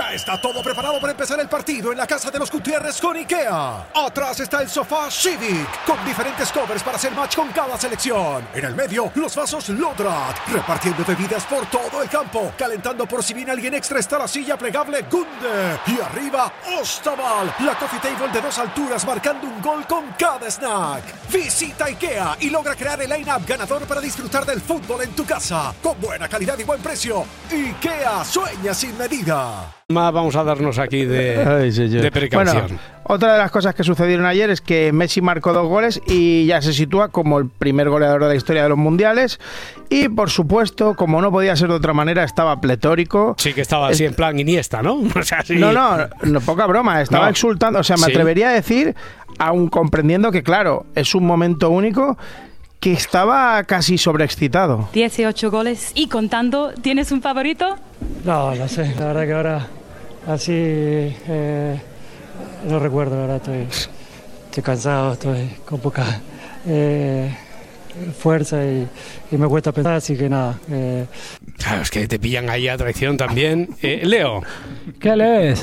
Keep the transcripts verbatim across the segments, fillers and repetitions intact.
Ya está todo preparado para empezar el partido en la casa de los Gutiérrez con IKEA. Atrás está el sofá Civic, con diferentes covers para hacer match con cada selección. En el medio, los vasos Lodrat, repartiendo bebidas por todo el campo. Calentando por si viene alguien extra está la silla plegable Gunde. Y arriba, Ostaval, la coffee table de dos alturas marcando un gol con cada snack. Visita IKEA y logra crear el line-up ganador para disfrutar del fútbol en tu casa. Con buena calidad y buen precio. IKEA, sueña sin medida. Vamos a darnos aquí de, Ay, sí, sí. de precaución. Bueno, otra de las cosas que sucedieron ayer es que Messi marcó dos goles y ya se sitúa como el primer goleador de la historia de los mundiales. Y por supuesto, como no podía ser de otra manera, estaba pletórico. Sí, que estaba así en plan Iniesta, ¿no? O sea, sí. No, no, no, poca broma, estaba no. exultando. O sea, me sí. atrevería a decir, aun comprendiendo que, claro, es un momento único, que estaba casi sobreexcitado. dieciocho goles y contando. ¿Tienes un favorito? No, no sé, la verdad que ahora así eh, no recuerdo, la verdad, estoy, estoy cansado, estoy con poca eh, fuerza y, y me cuesta pensar, así que nada. Eh. Claro, es que te pillan ahí a traición también. Eh, Leo. ¿Qué lees?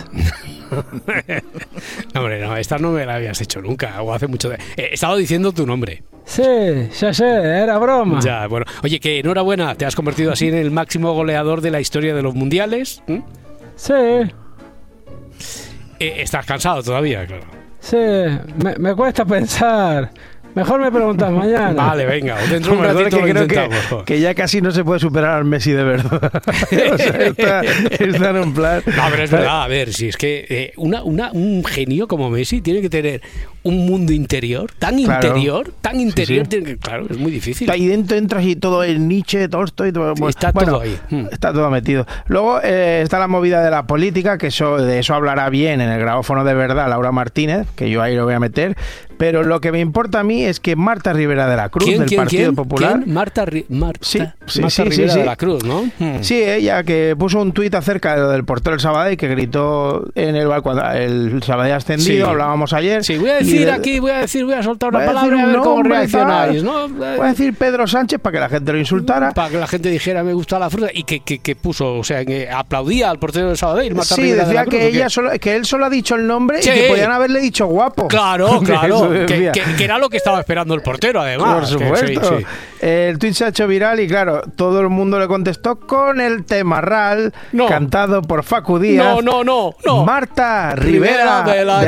No, hombre, no, esta no me la habías hecho nunca, o hace mucho de... Eh, he estado diciendo tu nombre. Sí, ya sé, era broma. Ya, bueno. Oye, que enhorabuena, te has convertido así en el máximo goleador de la historia de los mundiales. ¿Mm? Sí. Eh, ¿Estás cansado todavía? Claro. Sí, me, me cuesta pensar. Mejor me preguntas mañana. Vale, venga, dentro de un ratito que lo creo que, que ya casi no se puede superar al Messi de verdad. O sea, está, está en un plan... No, pero es verdad, a ver, si es que eh, una, una, un genio como Messi tiene que tener un mundo interior, tan claro. interior, tan interior, sí, sí. Tiene que, claro, es muy difícil. Ahí dentro entras y todo el Nietzsche, Tolstoy, todo, sí, está bueno, todo ahí. Hmm. Está todo metido. Luego eh, está la movida de la política, que eso, de eso hablará bien en el grabófono de verdad Laura Martínez, que yo ahí lo voy a meter. Pero lo que me importa a mí es que Marta Rivera de la Cruz, ¿Quién, del quién, Partido quién? Popular... ¿Quién? Marta, Ri- Marta, sí, sí, Marta sí, Rivera sí, de la Cruz, ¿no? Hmm. Sí, ella que puso un tuit acerca de lo del portero del Sabadell, que gritó en el cuando el Sabadell ascendido, sí. hablábamos ayer. Sí, voy a decir de, aquí, voy a decir, voy a soltar una palabra a ver cómo reaccionáis, ¿no? Voy a decir Pedro Sánchez para que la gente lo insultara. Para que la gente dijera me gusta la fruta y que, que, que puso, o sea, que aplaudía al portero del Sabadell, Marta sí, Rivera decía de la Cruz, que ella solo, que él solo ha dicho el nombre sí. y que podían haberle dicho guapo. Claro, claro, que, que, que era lo que estaba esperando el portero, además. Por supuesto. Que, sí, sí. El tweet se ha hecho viral y claro, todo el mundo le contestó con el tema Ral, no. cantado por Facu Díaz. No, no, no, no. Marta Rivera, Rivera de la